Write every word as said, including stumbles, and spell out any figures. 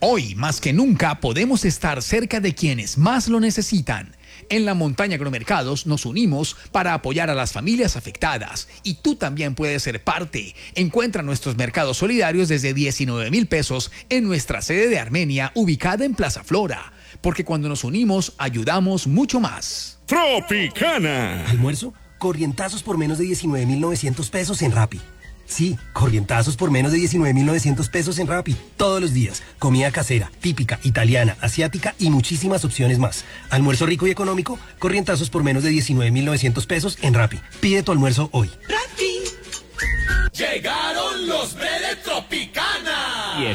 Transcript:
Hoy, más que nunca, podemos estar cerca de quienes más lo necesitan. En la Montaña Agromercados nos unimos para apoyar a las familias afectadas y tú también puedes ser parte. Encuentra nuestros mercados solidarios desde diecinueve mil pesos en nuestra sede de Armenia ubicada en Plaza Flora, porque cuando nos unimos ayudamos mucho más. Tropicana. ¿Almuerzo? Corrientazos por menos de diecinueve mil novecientos pesos en Rappi. Sí, corrientazos por menos de diecinueve mil novecientos pesos en Rappi. Todos los días. Comida casera, típica, italiana, asiática y muchísimas opciones más. Almuerzo rico y económico, corrientazos por menos de diecinueve mil novecientos pesos en Rappi. Pide tu almuerzo hoy. ¡Rappi! Llegaron los Bredes Tropicana. Y